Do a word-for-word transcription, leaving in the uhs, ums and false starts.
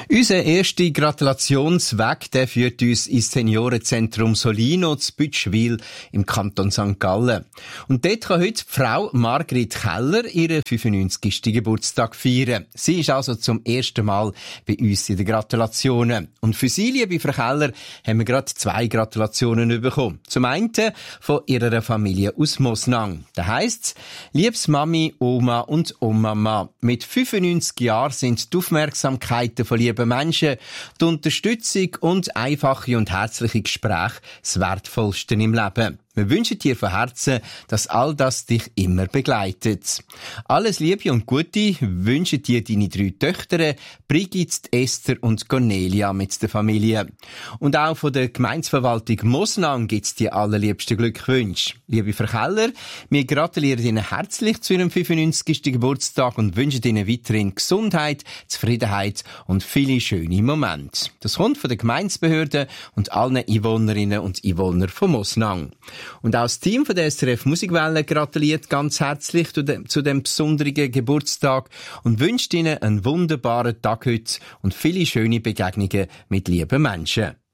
Unser erster Gratulationsweg, der führt uns ins Seniorenzentrum Solino zu Bütschwil im Kanton Sankt Gallen. Und dort kann heute die Frau Margrit Keller ihren fünfundneunzigsten Geburtstag feiern. Sie ist also zum ersten Mal bei uns in den Gratulationen. Und für Sie, liebe Frau Keller, haben wir gerade zwei Gratulationen bekommen. Zum einen von ihrer Familie aus Mosnang. Da heisst's: Liebes Mami, Oma und Oma, mit fünfundneunzig Jahren sind die Aufmerksamkeiten von lieben Menschen, die Unterstützung und einfache und herzliche Gespräche das Wertvollste im Leben. Wir wünschen dir von Herzen, dass all das dich immer begleitet. Alles Liebe und Gute wünschen dir deine drei Töchter, Brigitte, Esther und Cornelia mit der Familie. Und auch von der Gemeindeverwaltung Mosnang gibt's dir allerliebsten Glückwünsche. Liebe Frau Keller, wir gratulieren Ihnen herzlich zu Ihrem fünfundneunzigsten Geburtstag und wünschen Ihnen weiterhin Gesundheit, Zufriedenheit und viele schöne Momente. Das kommt von der Gemeindebehörde und allen Einwohnerinnen und Einwohnern von Mosnang. Und auch das Team von der S R F Musikwelle gratuliert ganz herzlich zu dem, zu dem besonderen Geburtstag und wünscht Ihnen einen wunderbaren Tag heute und viele schöne Begegnungen mit lieben Menschen.